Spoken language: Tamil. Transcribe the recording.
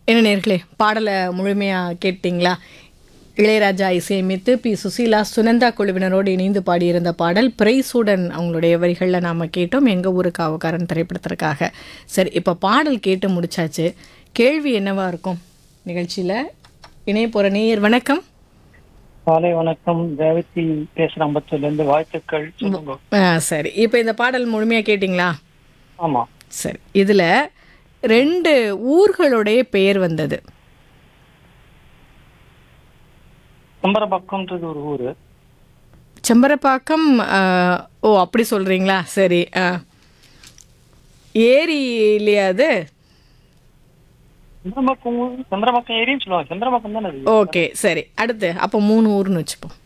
என்ன நேர்களே, பாடலை முழுமையாக கேட்டிங்களா? இளையராஜா இசையமைத்து பி சுசீலா சுனந்தா குழுவினரோடு இணைந்து பாடியிருந்த பாடல் பிரைசூடன் அவங்களுடைய வரிகளில் நாம் கேட்டோம், எங்கள் ஊரு காவக்காரன் திரைப்படத்திற்காக. சரி, இப்போ பாடல் கேட்டு முடிச்சாச்சு. கேள்வி என்னவா இருக்கும்? நிகழ்ச்சியில் இணைய போகிற நேயர் வணக்கம். காலை வணக்கம். தேவதி பேசுறேன், அம்பத்தூர்லேருந்து. வாழ்த்துக்கள். சொல்லுங்க. சரி, இப்போ இந்த பாடல் முழுமையாக கேட்டிங்களா? ஆமா. சரி, இதில் 2 ஊர்களுடைய பெயர் வந்தது. செம்பரம்பாக்கம்ன்றது ஒரு ஊரு. செம்பரப்பாக்கம். ஓ, அப்படி சொல்கிறீங்களா? சரி. ஏரி இல்லையா அது? செம்பரம்பாக்கம் ஏரின்னு சொல்லுவாங்க. செம்பரம்பாக்கம் தானே அது. ஓகே, சரி. அடுத்து அப்போ 3 ஊர்னு வச்சுப்போம்.